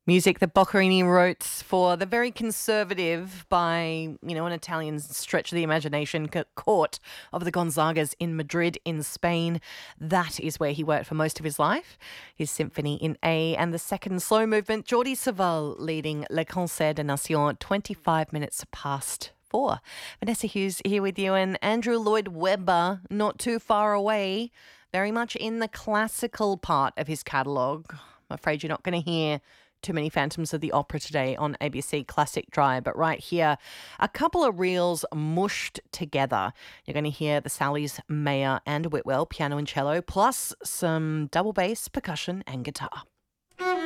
Music that Boccherini wrote for the very conservative by, an Italian stretch of the imagination, court of the Gonzagas in Madrid in Spain. That is where he worked for most of his life. His Symphony in A and the second slow movement, Jordi Savall leading Le Concert des Nations, 25 minutes past 4. Vanessa Hughes here with you, and Andrew Lloyd Webber not too far away, very much in the classical part of his catalogue. I'm afraid you're not going to hear too many Phantoms of the Opera today on ABC Classic Drive, but right here, a couple of reels mushed together. You're going to hear the Sallies, Mayer and Whitwell, piano and cello, plus some double bass, percussion and guitar.